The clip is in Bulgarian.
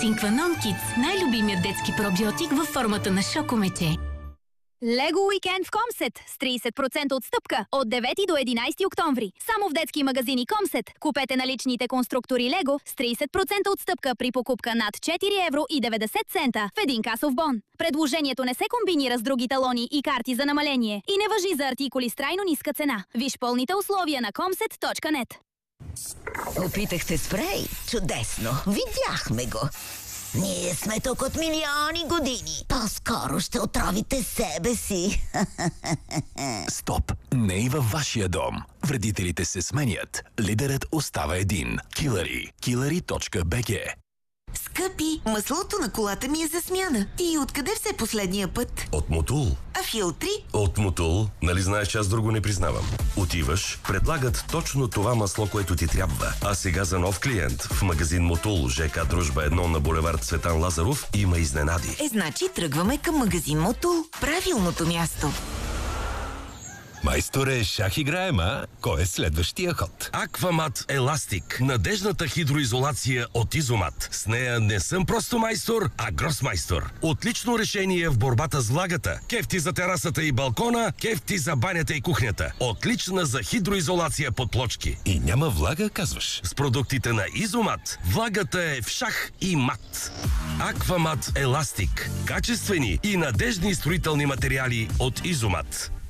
Синкванон Kids – най-любимият детски пробиотик във формата на шокомече. Лего уикенд в Комсет с 30% отстъпка от 9 до 11 октомври. Само в детски магазини Комсет. Купете наличните конструктори Лего с 30% отстъпка при покупка над 4 евро и 90 цента в един касов бон. Предложението не се комбинира с други талони и карти за намаление и не важи за артикули с трайно ниска цена. Виж пълните условия на comset.net. Опитахте спрей? Чудесно! Видяхме го! Ние сме тук от милиони години. По-скоро ще отровите себе си. Стоп! Не и във вашия дом. Вредителите се сменят. Лидерът остава един. Килъри. Killery.bg. Скъпи, маслото на колата ми е за смяна. И откъде все последния път? От Мотул. А филтри? От Мотул. Нали знаеш, че аз друго не признавам. Отиваш, предлагат точно това масло, което ти трябва. А сега за нов клиент в магазин Мотул, ЖК Дружба 1 на булевард Цветан Лазаров има изненади. Значи тръгваме към магазин Мотул. Правилното място. Майсторе, шах играем, а? Кой е следващия ход? Аквамат Еластик. Надежната хидроизолация от Изомат. С нея не съм просто майстор, а гросмайстор. Отлично решение в борбата с влагата. Кефти за терасата и балкона, кефти за банята и кухнята. Отлична за хидроизолация под плочки. И няма влага, казваш? С продуктите на Изомат влагата е в шах и мат. Аквамат Еластик. Качествени и надежни строителни материали от Изомат.